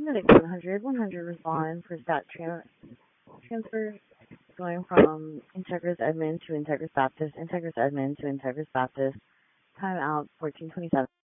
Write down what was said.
Medic 100, 100 respond for stat transfer going from Integris admin to Integris Baptist, Integris admin to Integris Baptist. Time out 1427.